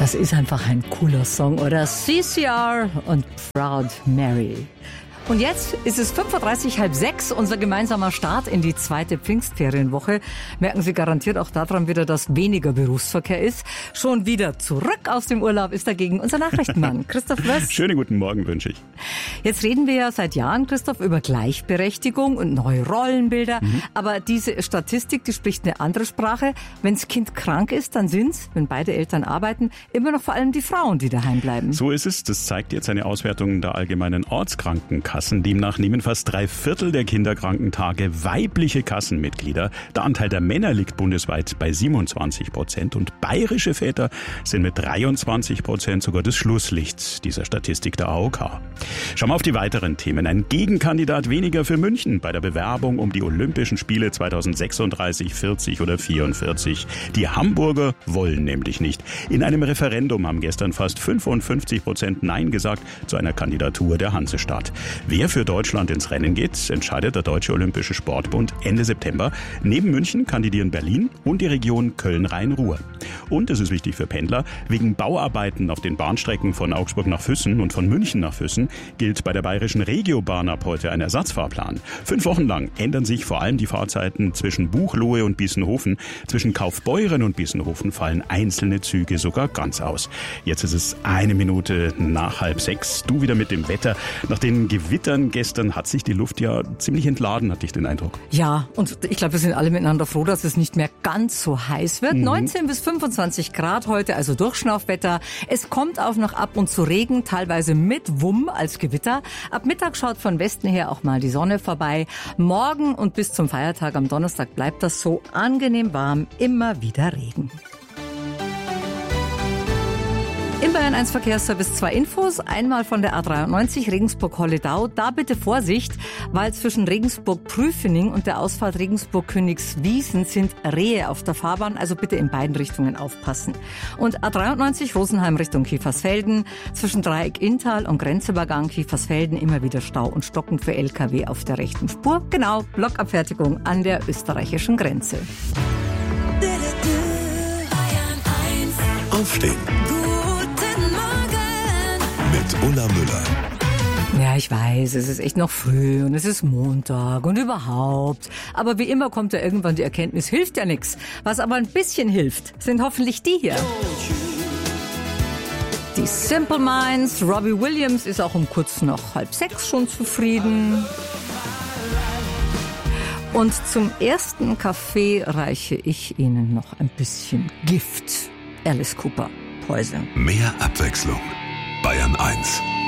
Das ist einfach ein cooler Song, oder? CCR und Proud Mary. Und jetzt ist es 5:30, 5:30, unser gemeinsamer Start in die zweite Pfingstferienwoche. Merken Sie garantiert auch daran wieder, dass weniger Berufsverkehr ist. Schon wieder zurück aus dem Urlaub ist dagegen unser Nachrichtenmann, Christoph West. Schönen guten Morgen wünsche ich. Jetzt reden wir ja seit Jahren, Christoph, über Gleichberechtigung und neue Rollenbilder. Aber diese Statistik, die spricht eine andere Sprache. Wenn das Kind krank ist, dann sind's, wenn beide Eltern arbeiten, immer noch vor allem die Frauen, die daheim bleiben. So ist es. Das zeigt jetzt eine Auswertung der allgemeinen Ortskrankenkassen. Demnach nehmen fast 3/4 der Kinderkrankentage weibliche Kassenmitglieder. Der Anteil der Männer liegt bundesweit bei 27% und bayerische Väter sind mit 23% sogar das Schlusslicht dieser Statistik der AOK. Schauen wir auf die weiteren Themen. Ein Gegenkandidat weniger für München bei der Bewerbung um die Olympischen Spiele 2036, 40 oder 44. Die Hamburger wollen nämlich nicht. In einem Referendum haben gestern fast 55% Nein gesagt zu einer Kandidatur der Hansestadt. Wer für Deutschland ins Rennen geht, entscheidet der Deutsche Olympische Sportbund Ende September. Neben München kandidieren Berlin und die Region Köln-Rhein-Ruhr. Und, das ist wichtig für Pendler, wegen Bauarbeiten auf den Bahnstrecken von Augsburg nach Füssen und von München nach Füssen gilt bei der bayerischen Regiobahn ab heute ein Ersatzfahrplan. 5 Wochen lang ändern sich vor allem die Fahrzeiten zwischen Buchloe und Biesenhofen. Zwischen Kaufbeuren und Biesenhofen fallen einzelne Züge sogar ganz aus. Jetzt ist es 1 Minute nach 5:30. Du wieder mit dem Wetter. Nach den Gewittern gestern hat sich die Luft ja ziemlich entladen, hatte ich den Eindruck. Ja, und ich glaube, wir sind alle miteinander froh, dass es nicht mehr ganz so heiß wird. 19 bis 25 Grad heute, also Durchschnaufwetter. Es kommt auch noch ab und zu Regen, teilweise mit Wumm als Gewitter. Ab Mittag schaut von Westen her auch mal die Sonne vorbei. Morgen und bis zum Feiertag am Donnerstag bleibt das so angenehm warm, immer wieder Regen. Im Bayern 1 Verkehrsservice 2 Infos. Einmal von der A93 Regensburg-Holledau. Da bitte Vorsicht, weil zwischen Regensburg-Prüfening und der Ausfahrt Regensburg-Königswiesen sind Rehe auf der Fahrbahn. Also bitte in beiden Richtungen aufpassen. Und A93 Rosenheim Richtung Kiefersfelden. Zwischen Dreieck Inntal und Grenzübergang Kiefersfelden immer wieder Stau und Stocken für LKW auf der rechten Spur. Genau, Blockabfertigung an der österreichischen Grenze. Aufstehen. Mit Ulla Müller. Ja, ich weiß, es ist echt noch früh und es ist Montag und überhaupt. Aber wie immer kommt ja irgendwann die Erkenntnis, hilft ja nichts. Was aber ein bisschen hilft, sind hoffentlich die hier. Die Simple Minds. Robbie Williams ist auch um kurz nach 5:30 schon zufrieden. Und zum ersten Kaffee reiche ich Ihnen noch ein bisschen Gift. Alice Cooper, Poison. Mehr Abwechslung. Bayern 1.